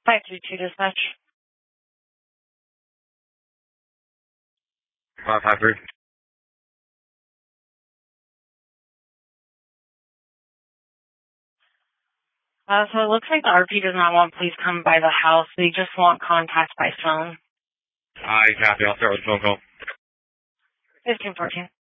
532 dispatch. 553. So it looks like the RP does not want police come by the house. They just want contact by phone. Copy. I'll start with the phone call. 1514.